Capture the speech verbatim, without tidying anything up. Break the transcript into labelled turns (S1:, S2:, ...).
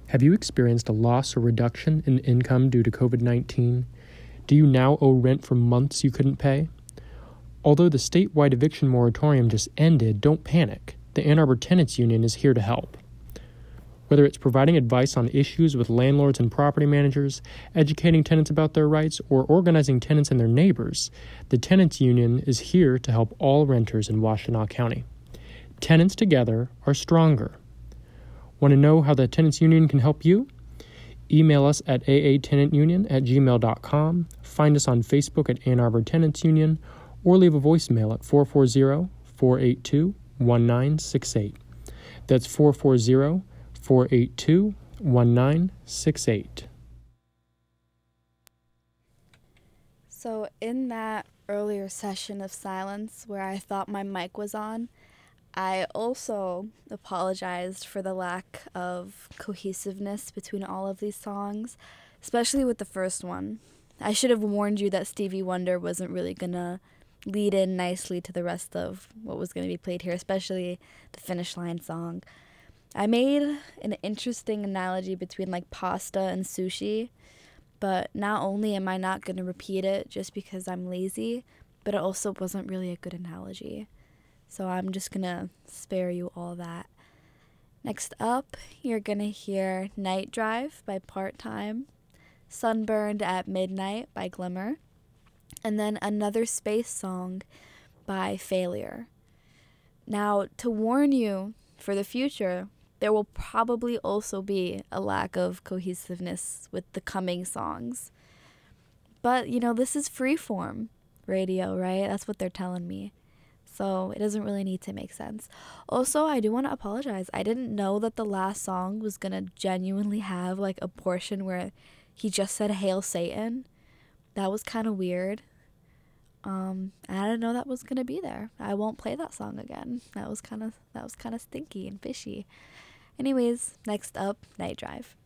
S1: Have you experienced a loss or reduction in income due to covid nineteen? Do you now owe rent for months you couldn't pay? Although the statewide eviction moratorium just ended, don't panic. The Ann Arbor Tenants Union is here to help. Whether it's providing advice on issues with landlords and property managers, educating tenants about their rights, or organizing tenants and their neighbors, the Tenants Union is here to help all renters in Washtenaw County. Tenants together are stronger. Want to know how the Tenants Union can help you? Email us at a a tenant union at gmail dot com, find us on Facebook at Ann Arbor Tenants Union, or leave a voicemail at four four zero, four eight two, one nine six eight. That's four four zero, four eight two, one nine six eight.
S2: So in that earlier session of silence where I thought my mic was on, I also apologized for the lack of cohesiveness between all of these songs, especially with the first one. I should have warned you that Stevie Wonder wasn't really going to lead in nicely to the rest of what was going to be played here, especially the Finish Line song. I made an interesting analogy between like pasta and sushi, but not only am I not going to repeat it just because I'm lazy, but it also wasn't really a good analogy. So I'm just going to spare you all that. Next up, you're going to hear Night Drive by Part Time, Sunburned at Midnight by Glimmer, and then another space song by Failure. Now, to warn you for the future, there will probably also be a lack of cohesiveness with the coming songs. But, you know, this is freeform radio, right? That's what they're telling me. So it doesn't really need to make sense. Also, I do want to apologize. I didn't know that the last song was going to genuinely have like a portion where he just said Hail Satan. That was kind of weird. Um, and I didn't know that was going to be there. I won't play that song again. That was kind of that was kind of stinky and fishy. Anyways, next up, Night Drive.